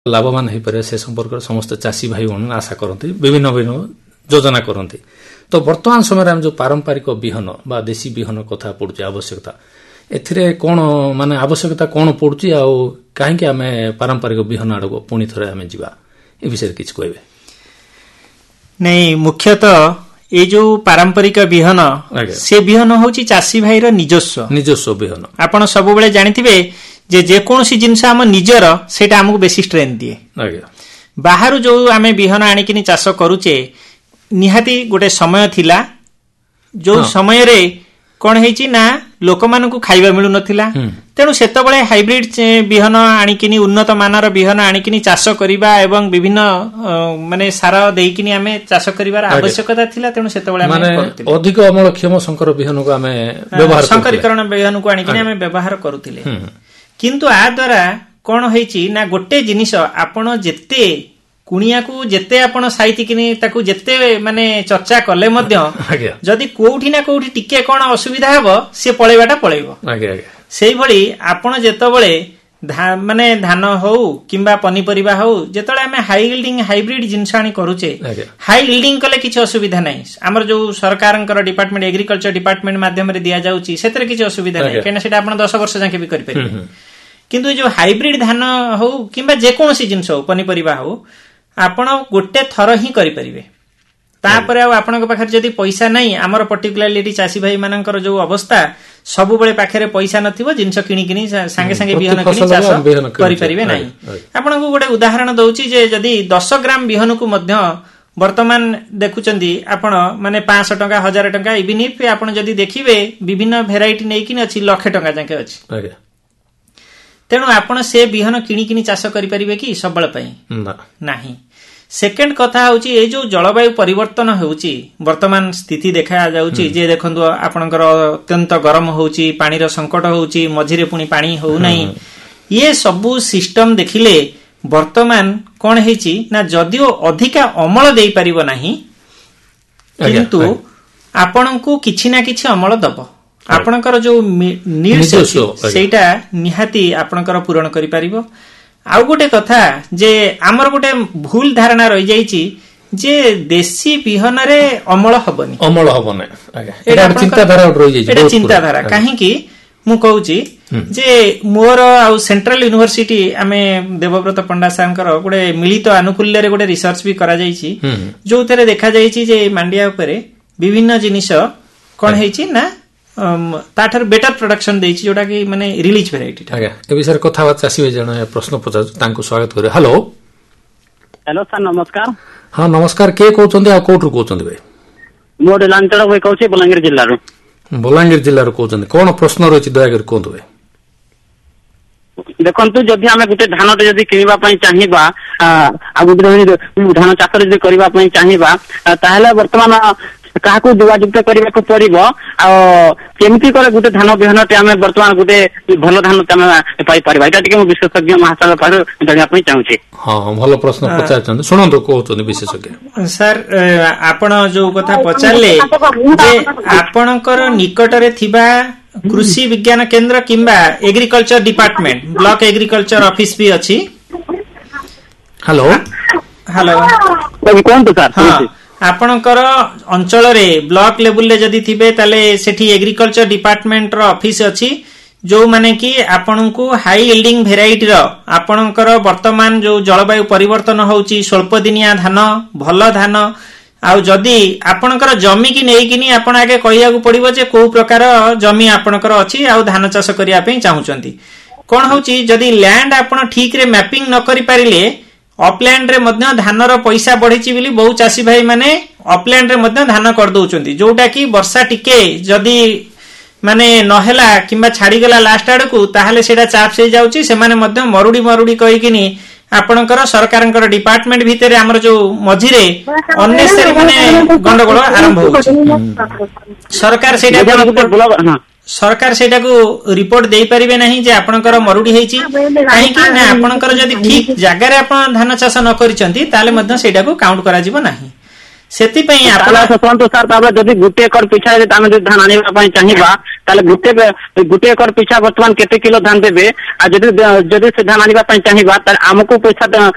लाभवान हो पारे से संपर्क समस्त चाषी भाई बहन आशा करते विभिन्न विभिन्न योजना करते। तो वर्तमान समय जो पारंपरिक बिहन बा देशी बिहन कथा पड़ुची आवश्यकता एथिरे कौन माने आवश्यकता कौन पड़ुची आ कहीं आम पारंपरिक बिहन आड़ पुणी थे आम जा ए विषय किसी कहबे? नहीं, मुख्यतः ये जो पारंपरिक बिहन से बिहन होची चाषी भाई निजस्व बिहन। आपण सब बेले जानिथिबे जे कोनोसी जिंस आम निजर सेटा हमकु बेसी स्ट्रेंथ दिए। बाहर जो आमे बिहन आनिकिनी चाष करूचे निहाती गोटे समय थिला जो समय रे कौन है ना लोक मानकु खाइबा मिलु नथिला। तेणु सेतबळे हाइब्रिड बिहन आनिकिनी उन्नत मानर बिहन आनिकिनी चाष करिबा एवं विभिन्न माने सार देइकिनी आमे चाष करिबार आवश्यकता थिला। तेणु सेतबळे आमे अधिक अमलक्षम संकर बिहन को आमे व्यवहार संकरीकरण बिहन को आनिकिनी आमे व्यवहार करूतिले। किंतु आ द्वारा कौन है ना गोटे जिनिस आपण जेते कुणिया को जेते आपण साइतिकिनी ताकू जेते माने चर्चा कले मध्य जदि कोउठी ना कोउठी टिके कोन असुविधा हेबो से पळेबाटा पळेबो। सेही भली आपण जेतबळे माने धान हो किंबा पनीपरिबा हो जेतबळे आमे हाई यील्डिंग हाइब्रिड जिंसाणी करूचे हाई यील्डिंग कले किछि असुविधा नाही। हमर जो सरकारनकर डिपार्टमेंट एग्रीकल्चर डिपार्टमेंट माध्यम रे दिया जाउची सेतरे किछि असुविधा नाही केना सेटा आपण 10 वर्ष जाके भी करि परिबे। किंतु जो हाइब्रिड धान हो किंबा जे कोनोसी जिंस हो पनीपरिबा हो आपण गोटे थर ही करि परिबे। तापर आपनक पाखर जदि पैसा नहीं आमर पर्टिकुलरली चाषी भाई मानकर जो अवस्था सबु बळे पाखरे पैसा नथिबो जिंस किनी किनी संगे संगे बिहन किनी चाष करि परिबे नाही। आपनक गोटे उदाहरण दउची जे जदि 10 ग्राम बिहन को मध्य वर्तमान देखुचंदी आपण माने 500 टका 1000 टका इवन इफ आपण जदि देखिबे विभिन्न भेराइटी नै किनी अछि लाख टका जाके अछि। तेणु आपण से बिहन किनी किनी चाष करि परिबे कि सबल पई नाही। सेकेंड कथा होची ए जो जलवायु परिवर्तन होची वर्तमान स्थिति देखा जाउची जे देखंदो आपनकर अत्यंत गरम होची पानी रो संकट होची मझिरे पुनी पानी हो नाही। ये सबु सिस्टम देखिले वर्तमान कोन हेची ना जदियो अधिका अमल देई परिबो नाही किंतु आपनकु किछि ना किछि अमल दबो। आपनकर जो नीड्स सेटा निहाती आपनकर पूरण करि परिबो। आउ गोटे कथा जे आमर गोटे भूल धारणा रही जाइची जे देशी बिहन रे अमल हबनी एटा चिंताधारा रही जाइची। एटा चिंताधारा काहे कि मु कहूची जे मोर आउ सेंट्रल यूनिवर्सिटी आमे देवव्रत पंडा सांकर गोटे मिलित आनुकूल्य रे गोटे रिसर्च भी करा जाइची जो थरे देखा जाइची जे मांडिया उपरे विभिन्न जिनिस कोन हेची ना ताठर बेटर प्रोडक्शन देइची जोटा कि माने रिलीज वेराइटी। आगे ए विषय कथा बात चासी जण प्रश्न पचार तांको स्वागत करे। हेलो हेलो सर नमस्कार। हां नमस्कार के कहउचंदी आ कोठरु कहउचंदी भाई? मो लांचड़ भाई कहउची बलांगीर जिल्ला रो। बलांगीर जिल्ला रो कहउचंदी कोन प्रश्न रहिची दया कर कोंतु भाई? देखंतु जदि हमें गुटे धान टे जदि किनिबा पई चाहिबा आ गुटे धान चाष जदि करिबा पई चाहिबा ताहले वर्तमान काहाकू जोगाजुग करबाकू पड़िबो आ केमती करे गुटे धान बिहन टे हमें वर्तमान गुटे भल धान ते हमें पाई परबा एटा टिके विशेषज्ञ महासागर पर जानिया पई चाहूची। हां भलो प्रश्न पचारछन सुनंतो कहउछन विशेषज्ञ। सर आपण जो कथा पचारले जे आपणकर निकट रे थिबा कृषि विज्ञान केंद्र किंबा agriculture department block agriculture office भी अछि। हेलो हेलो कोन तो सर? हां आपणकर अंचल रे ब्लॉक लेवल रे जदि थिबे ताले सेठी एग्रीकल्चर डिपार्टमेंट रो ऑफिस अछि जो माने कि आपनकु हाई यील्डिंग वेराइटी रो आपणकर वर्तमान जो जलवायु परिवर्तन होउची स्वल्प दिनिया धान भल धान आ जदि आपणकर जमी की नै किनी आपण आगे कहिया को पड़िबो जे को प्रकार जमी आपणकर अछि आ धान चाष करिया पे चाहुचंती। कोन होउची जदि लैंड आपण ठीक रे मैपिंग न करि पारिले अपलैंड रे मध्य धान रो पैसा बढ़िची बिली बहु चासी भाई माने अपलैंड रे मध्य धान कर दउचंती जोटा कि वर्षा टिके जदि माने नहेला किंबा छाड़ी गला लास्ट आडकू ताहाले सेटा चाप से जाउची से माने मध्य मरुडी कहि किनी आपणकर सरकारनकर डिपार्टमेंट भितरे हमर जो मझिरे अननेसेसरी माने गंडगोल आरंभ होउची। सरकार सेटा को रिपोर्ट देई परिबे नहीं जे आपणकर मरुडी हेची काहे कि ना आपणकर जदि ठीक जागा रे आपण धान चाष न करिसंती ताले मध्य सेटा को काउंट करा जिवो नाही। सेति पई आपण सर ताबे जदि गुटे एकर पिछा जे तामे धान आनिबा पई चाहिबा ताले गुटे एकर पिछा वर्तमान केते किलो धान देबे आ जदि से धान आनिबा पई चाहिबा ताले हमको पैसा